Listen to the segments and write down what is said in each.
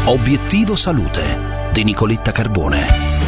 Obiettivo Salute di Nicoletta Carbone.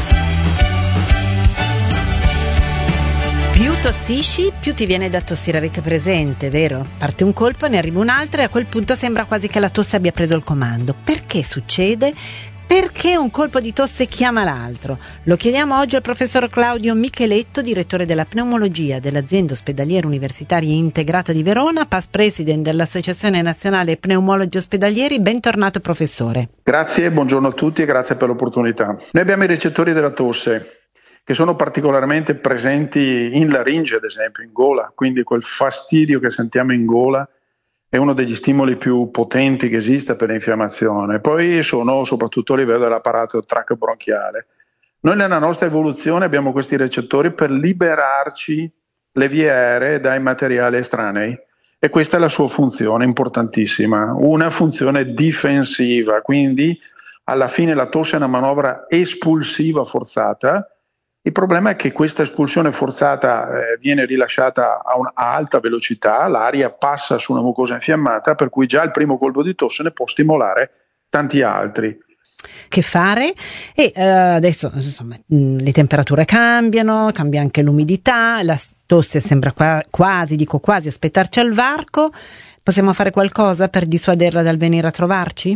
Più tossisci, più ti viene da tossire, avete presente, vero? Parte un colpo, ne arriva un altro e a quel punto sembra quasi che la tosse abbia preso il comando. Perché succede? Perché un colpo di tosse chiama l'altro? Lo chiediamo oggi al professor Claudio Micheletto, direttore della pneumologia dell'azienda ospedaliera universitaria integrata di Verona, past president dell'Associazione Nazionale Pneumologi Ospedalieri. Bentornato professore. Grazie, buongiorno a tutti e grazie per l'opportunità. Noi abbiamo i recettori della tosse, che sono particolarmente presenti in laringe, ad esempio, in gola, quindi quel fastidio che sentiamo in gola è uno degli stimoli più potenti che esista per l'infiammazione. Poi sono soprattutto a livello dell'apparato traceo-bronchiale. Noi nella nostra evoluzione abbiamo questi recettori per liberarci le vie aeree dai materiali estranei e questa è la sua funzione importantissima, una funzione difensiva, quindi alla fine la tosse è una manovra espulsiva forzata. Il problema è che questa espulsione forzata viene rilasciata a alta velocità, l'aria passa su una mucosa infiammata, per cui già il primo colpo di tosse ne può stimolare tanti altri. Che fare? E adesso insomma, le temperature cambiano, cambia anche l'umidità, la tosse sembra quasi aspettarci al varco. Possiamo fare qualcosa per dissuaderla dal venire a trovarci?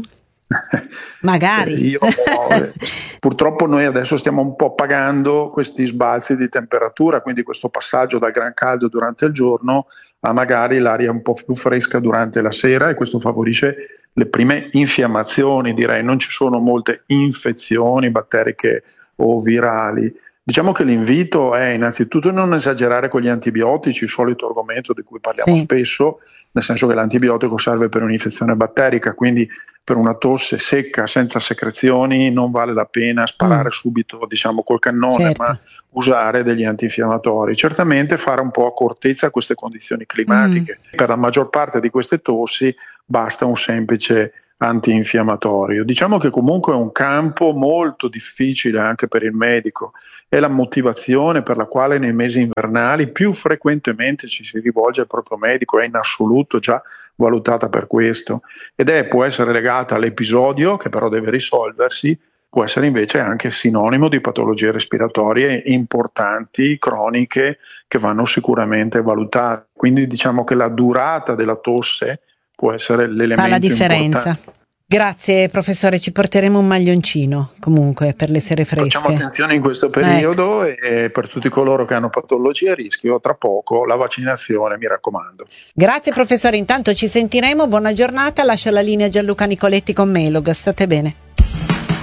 Magari. Purtroppo noi adesso stiamo un po' pagando questi sbalzi di temperatura, quindi questo passaggio dal gran caldo durante il giorno a magari l'aria un po' più fresca durante la sera, e questo favorisce le prime infiammazioni, direi. Non ci sono molte infezioni batteriche o virali. Diciamo che l'invito è innanzitutto non esagerare con gli antibiotici, il solito argomento di cui parliamo spesso, nel senso che l'antibiotico serve per un'infezione batterica, quindi per una tosse secca senza secrezioni non vale la pena sparare subito, diciamo, col cannone, ma usare degli antinfiammatori. Certamente fare un po' accortezza a queste condizioni climatiche. Per la maggior parte di queste tossi basta un semplice antinfiammatorio. Diciamo che comunque è un campo molto difficile anche per il medico. È la motivazione per la quale nei mesi invernali più frequentemente ci si rivolge al proprio medico, è in assoluto già valutata per questo, ed può essere legata all'episodio, che però deve risolversi, può essere invece anche sinonimo di patologie respiratorie importanti, croniche, che vanno sicuramente valutate. Quindi diciamo che la durata della tosse può essere l'elemento fa la differenza. Importante. Grazie professore, ci porteremo un maglioncino comunque per le sere fresche. Facciamo attenzione in questo periodo, e per tutti coloro che hanno patologie a rischio, tra poco la vaccinazione, mi raccomando. Grazie professore, intanto ci sentiremo, buona giornata, lascio la linea a Gianluca Nicoletti con Melog, state bene.